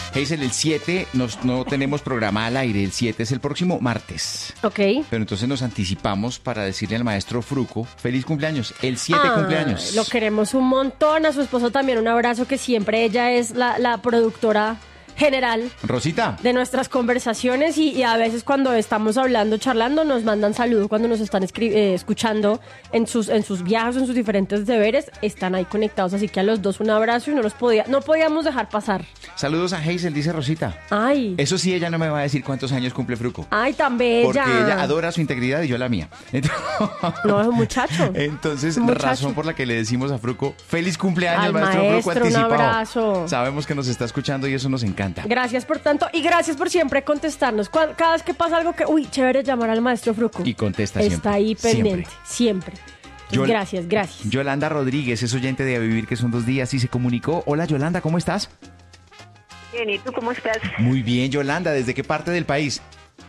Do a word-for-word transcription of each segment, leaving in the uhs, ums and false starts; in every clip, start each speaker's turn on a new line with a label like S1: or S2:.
S1: Hazel, el siete nos, no tenemos programa al aire, el siete es el próximo martes.
S2: Ok.
S1: Pero entonces nos anticipamos para decirle al maestro Fruco, feliz cumpleaños, el siete
S2: Ah,
S1: cumpleaños.
S2: Lo queremos un montón, a su esposo también un abrazo, que siempre ella es la, la productora general
S1: Rosita.
S2: de nuestras conversaciones y, y a veces cuando estamos hablando, charlando, nos mandan saludos cuando nos están escri- eh, escuchando en sus en sus viajes, en sus diferentes deberes, están ahí conectados, así que a los dos un abrazo y no nos podía, no podíamos dejar pasar.
S1: Saludos a Hazel, dice Rosita.
S2: Ay,
S1: Eso sí, ella no me va a decir cuántos años cumple Fruco.
S2: ay, tan bella.
S1: Porque ella adora su integridad y yo la mía. Entonces,
S2: No, es un muchacho.
S1: Entonces,
S2: Un
S1: la
S2: muchacho.
S1: razón por la que le decimos a Fruco, feliz cumpleaños,
S2: Al
S1: maestro, Fruco
S2: maestro, un
S1: anticipado.
S2: abrazo.
S1: Sabemos que nos está escuchando y eso nos encanta.
S2: Gracias por tanto y gracias por siempre contestarnos. Cua- Cada vez que pasa algo que, uy, chévere llamar al maestro Fruco.
S1: Y contesta
S2: Está
S1: siempre.
S2: ahí pendiente, siempre.
S1: Yol-
S2: Gracias, gracias.
S1: Yolanda Rodríguez es oyente de A Vivir, que son dos días, y se comunicó. Hola, Yolanda, ¿cómo estás?
S3: Bien, ¿y tú cómo estás?
S1: Muy bien, Yolanda. ¿Desde qué parte del país?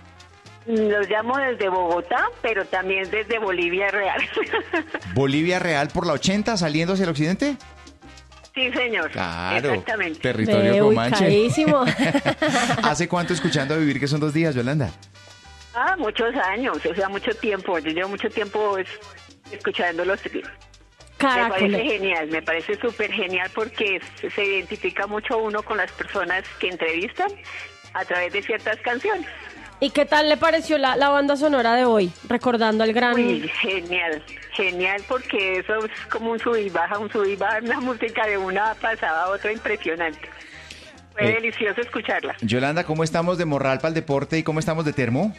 S3: Los llamo desde Bogotá, pero también desde Bolivia Real.
S1: ¿Bolivia Real por la ochenta saliendo hacia el occidente?
S3: Sí, señor.
S1: Claro.
S3: Exactamente.
S1: Territorio
S2: Ve,
S1: Comanche.
S2: ubicadísimo.
S1: ¿Hace cuánto escuchando A Vivir, que son dos días, Yolanda?
S3: Ah, muchos años, o sea, mucho tiempo. Yo llevo mucho tiempo es- escuchándolos. Me parece
S2: Caracoles.
S3: genial, me parece súper genial porque se se identifica mucho uno con las personas que entrevistan a través de ciertas canciones.
S2: ¿Y qué tal le pareció la, la banda sonora de hoy? Recordando al gran...
S3: Uy, genial, genial porque eso es como un sub y baja, un sub y baja, una música de una pasada a otra impresionante. Fue
S1: Eh,
S3: delicioso escucharla.
S1: Yolanda, ¿cómo estamos de morral para el deporte y cómo estamos de termo?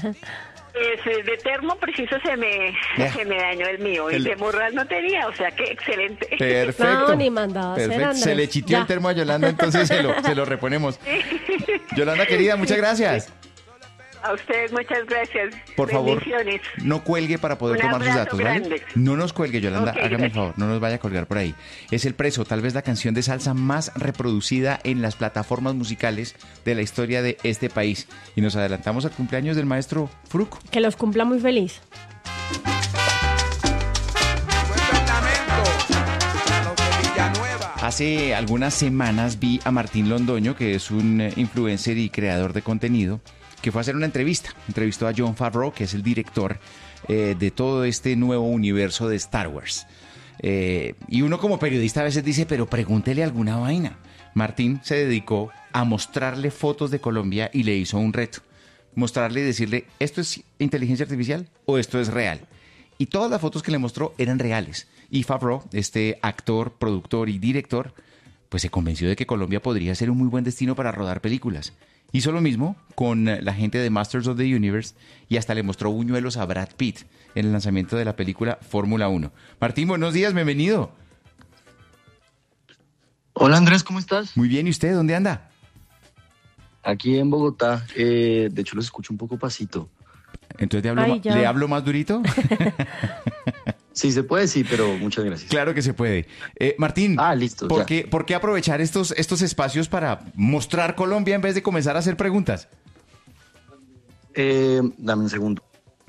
S3: Pues, eh, de termo preciso se me,
S1: Ya.
S3: se me dañó el mío
S1: El-
S3: y de morral no tenía, o sea que excelente.
S1: Perfecto.
S2: No, ni mandado a hacer,
S1: Perfecto.
S2: Andrés.
S1: Se le chitió
S2: Ya.
S1: el termo a Yolanda, entonces se lo, se lo reponemos. Yolanda, querida, muchas gracias.
S3: A ustedes muchas gracias.
S1: Por favor,
S3: Bendiciones.
S1: no cuelgue para poder
S3: Un
S1: tomar sus
S3: abrazo
S1: datos, ¿vale?
S3: grande.
S1: No nos cuelgue, Yolanda,
S3: Ok,
S1: hágame el
S3: gracias.
S1: favor, no nos vaya a colgar por ahí. Es El Preso, tal vez la canción de salsa más reproducida en las plataformas musicales de la historia de este país. Y nos adelantamos al cumpleaños del maestro Fruco.
S2: Que los cumpla muy feliz.
S1: Hace algunas semanas vi a Martín Londoño, que es un eh, influencer y creador de contenido, que fue a hacer una entrevista. Entrevistó a Jon Favreau, que es el director eh, de todo este nuevo universo de Star Wars. Eh, y uno como periodista a veces dice, pero pregúntele alguna vaina. Martín se dedicó a mostrarle fotos de Colombia y le hizo un reto. Mostrarle y decirle, ¿esto es inteligencia artificial o esto es real? Y todas las fotos que le mostró eran reales. Y Favreau, este actor, productor y director, pues se convenció de que Colombia podría ser un muy buen destino para rodar películas. Hizo lo mismo con la gente de Masters of the Universe y hasta le mostró buñuelos a Brad Pitt en el lanzamiento de la película Fórmula uno. Martín, buenos días, bienvenido.
S4: Hola Andrés, ¿cómo estás?
S1: Muy bien, ¿y usted dónde anda?
S4: Aquí en Bogotá, eh, de hecho los escucho un poco pasito.
S1: Entonces, ¿le hablo,
S2: Ay,
S1: ma-
S2: ya.
S1: ¿le hablo más durito?
S4: Sí, se puede, sí, pero muchas gracias.
S1: Claro que se puede. Eh, Martín,
S4: Ah, listo,
S1: ¿por
S4: ya.
S1: qué, ¿por qué aprovechar estos, estos espacios para mostrar Colombia en vez de comenzar a hacer preguntas?
S4: Eh, dame un segundo.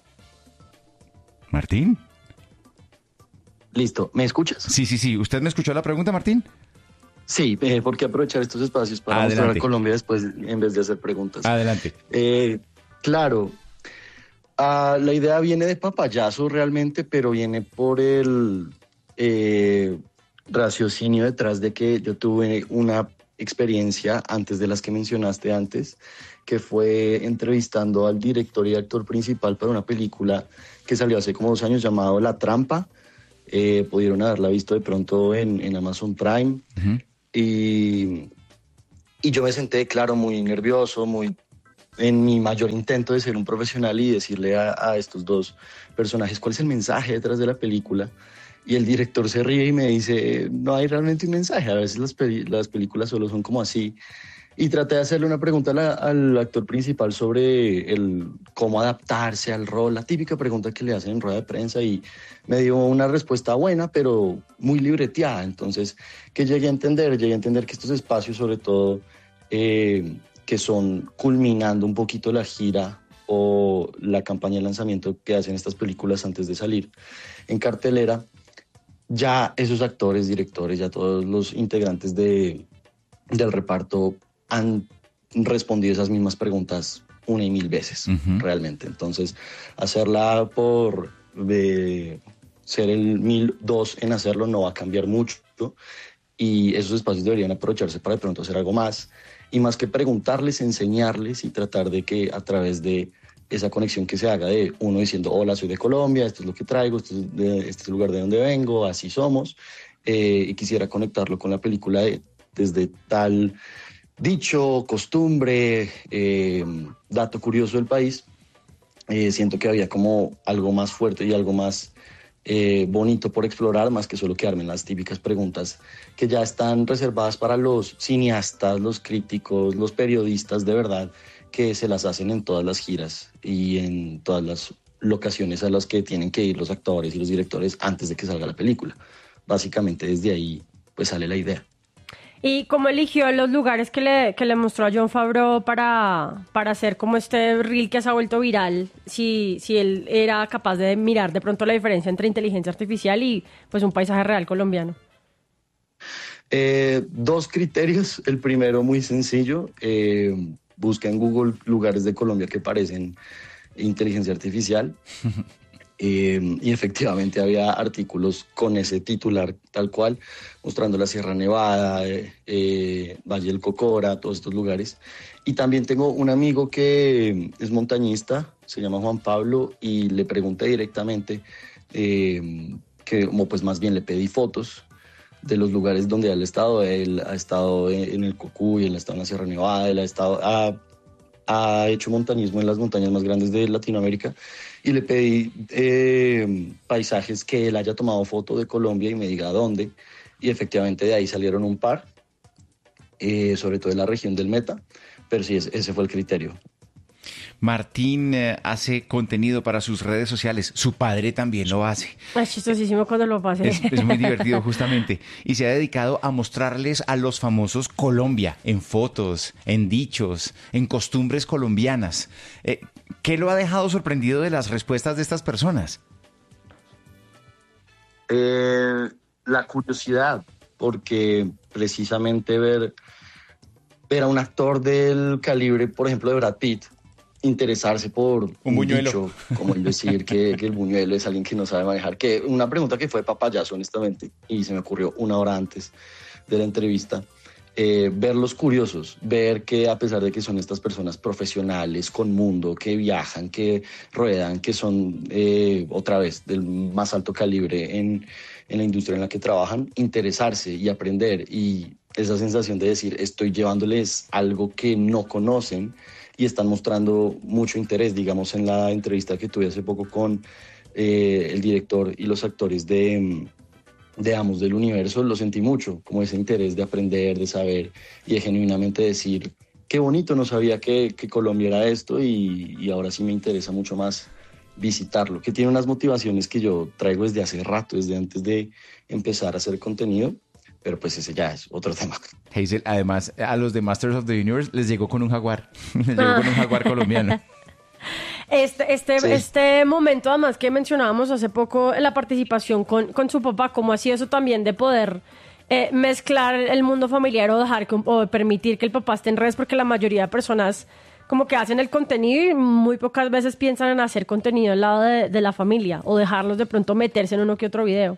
S1: Martín.
S4: Listo, ¿me escuchas?
S1: Sí, sí, sí. ¿Usted me escuchó la pregunta, Martín?
S4: Sí, eh, ¿por qué aprovechar estos espacios para
S1: Adelante.
S4: mostrar a Colombia después en vez de hacer preguntas?
S1: Adelante.
S4: Eh, claro, ah, la idea viene de papayazo realmente, pero viene por el eh, raciocinio detrás de que yo tuve una experiencia antes de las que mencionaste antes, que fue entrevistando al director y actor principal para una película que salió hace como dos años llamado La Trampa. Eh, pudieron haberla visto de pronto en, en Amazon Prime.
S1: Ujú.
S4: Y, y yo me senté, claro, muy nervioso, muy en mi mayor intento de ser un profesional y decirle a, a estos dos personajes cuál es el mensaje detrás de la película. Y el director se ríe y me dice, no hay realmente un mensaje, a veces las, peli- las películas solo son como así. Y traté de hacerle una pregunta a la- al actor principal sobre el, cómo adaptarse al rol, la típica pregunta que le hacen en rueda de prensa, y me dio una respuesta buena, pero muy libreteada. Entonces, que llegué a entender, llegué a entender que estos espacios, sobre todo, eh, que son culminando un poquito la gira o la campaña de lanzamiento que hacen estas películas antes de salir en cartelera, ya esos actores, directores, ya todos los integrantes de, del reparto han respondido esas mismas preguntas una y mil veces, uh-huh. realmente. Entonces, hacerla por de ser el mil dos en hacerlo no va a cambiar mucho, y esos espacios deberían aprovecharse para de pronto hacer algo más, y más que preguntarles, enseñarles y tratar de que a través de esa conexión que se haga de uno diciendo, hola, soy de Colombia, esto es lo que traigo, esto es de, este es el lugar de donde vengo, así somos, eh, y quisiera conectarlo con la película de, desde tal dicho, costumbre, eh, dato curioso del país. Eh, siento que había como algo más fuerte y algo más eh, bonito por explorar, más que solo quedarme en las típicas preguntas que ya están reservadas para los cineastas, los críticos, los periodistas de verdad, que se las hacen en todas las giras y en todas las locaciones a las que tienen que ir los actores y los directores antes de que salga la película. Básicamente desde ahí pues sale la idea.
S2: ¿Y cómo eligió los lugares que le, que le mostró a Jon Favreau para, para hacer como este reel que se ha vuelto viral? Si, si él era capaz de mirar de pronto la diferencia entre inteligencia artificial y pues un paisaje real colombiano.
S4: Eh, dos criterios. El primero muy sencillo. Eh, busca en Google lugares de Colombia que parecen inteligencia artificial. Eh, y efectivamente había artículos con ese titular tal cual, mostrando la Sierra Nevada, eh, eh, Valle del Cocora, todos estos lugares. Y también tengo un amigo que es montañista, se llama Juan Pablo, y le pregunté directamente, eh, que como pues más bien le pedí fotos de los lugares donde él ha estado. Él ha estado en el Cocuy, él ha estado en la Sierra Nevada, él ha estado... Ha, ha hecho montañismo en las montañas más grandes de Latinoamérica, y le pedí eh, paisajes que él haya tomado foto de Colombia y me diga dónde, y efectivamente de ahí salieron un par, eh, sobre todo en la región del Meta, pero sí, ese fue el criterio.
S1: Martín eh, hace contenido para sus redes sociales. Su padre también lo hace.
S2: Es chistosísimo cuando lo pase.
S1: Es, es muy divertido, justamente. Y se ha dedicado a mostrarles a los famosos Colombia en fotos, en dichos, en costumbres colombianas. Eh, ¿Qué lo ha dejado sorprendido de las respuestas de estas personas?
S4: Eh, la curiosidad, porque precisamente ver, ver a un actor del calibre, por ejemplo, de Brad Pitt, interesarse por un, un buñuelo, dicho, como el decir que, que el buñuelo es alguien que no sabe manejar, que una pregunta que fue papayazo, honestamente, y se me ocurrió una hora antes de la entrevista, eh, verlos curiosos, ver que a pesar de que son estas personas profesionales, con mundo, que viajan, que ruedan, que son eh, otra vez del más alto calibre en, en la industria en la que trabajan, interesarse y aprender, y esa sensación de decir, estoy llevándoles algo que no conocen, y están mostrando mucho interés. Digamos, en la entrevista que tuve hace poco con eh, el director y los actores de, de Amos del Universo, lo sentí mucho, como ese interés de aprender, de saber y de genuinamente decir, qué bonito, no sabía que, que Colombia era esto, y, y ahora sí me interesa mucho más visitarlo, que tiene unas motivaciones que yo traigo desde hace rato, desde antes de empezar a hacer contenido. Pero pues ese ya es otro tema.
S1: Hazel, además, a los de Masters of the Universe les llegó con un jaguar. Les llegó ah. con un jaguar colombiano.
S2: Este, este, sí. este momento, además, que mencionábamos hace poco, la participación con, con su papá, ¿cómo ha sido eso también de poder eh, mezclar el mundo familiar o dejar que, o permitir que el papá esté en redes? Porque la mayoría de personas como que hacen el contenido y muy pocas veces piensan en hacer contenido al lado de, de la familia o dejarlos de pronto meterse en uno que otro video.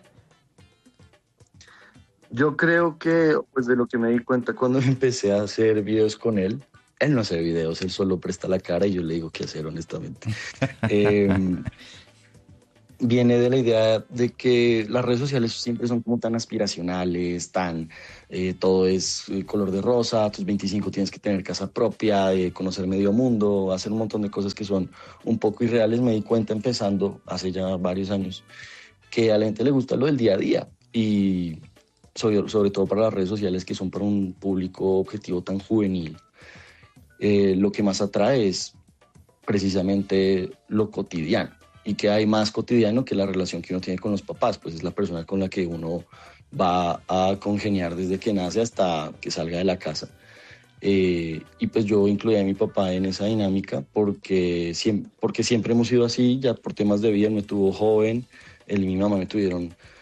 S4: Yo creo que, pues de lo que me di cuenta cuando empecé a hacer videos con él, él no hace videos, él solo presta la cara y yo le digo qué hacer, honestamente. eh, viene de la idea de que las redes sociales siempre son como tan aspiracionales, tan, eh, todo es color de rosa, a tus veinticinco tienes que tener casa propia, eh, conocer medio mundo, hacer un montón de cosas que son un poco irreales. Me di cuenta empezando hace ya varios años que a la gente le gusta lo del día a día, y sobre, sobre todo para las redes sociales, que son para un público objetivo tan juvenil, eh, lo que más atrae es precisamente lo cotidiano. Y que hay más cotidiano que la relación que uno tiene con los papás, pues es la persona con la que uno va a congeniar desde que nace hasta que salga de la casa. Eh, y pues yo incluí a mi papá en esa dinámica porque siempre, porque siempre hemos sido así, ya por temas de vida. Él me tuvo joven, él y mi mamá me tuvieron